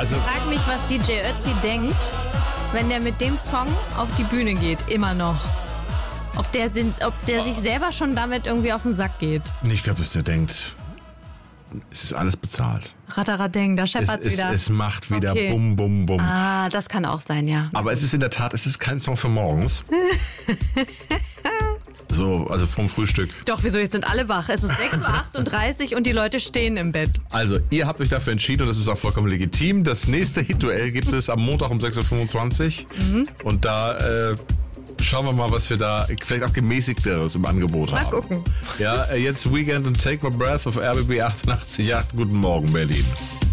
Also, Ich frage mich, was DJ Ötzi denkt, wenn der mit dem Song auf die Bühne geht, immer noch. Ob der sich selber schon damit irgendwie auf den Sack geht. ich glaube, dass der denkt, es ist alles bezahlt. Rataradeng, da scheppert's wieder. Es macht wieder Bum, Bum, Bum. Ah, das kann auch sein, ja. Aber es ist in der Tat, es ist kein Song für morgens. So, also vom Frühstück. Doch, wieso? Jetzt sind alle wach. Es ist 6.38 Uhr und die Leute stehen im Bett. Also, ihr habt euch dafür entschieden und das ist auch vollkommen legitim. Das nächste Hit-Duell gibt es am Montag um 6.25 Uhr. Und da schauen wir mal, was wir da vielleicht auch gemäßigteres im Angebot haben. Mal gucken. Ja, jetzt Weekend und Take My Breath auf RBB 88.8. Guten Morgen, Berlin.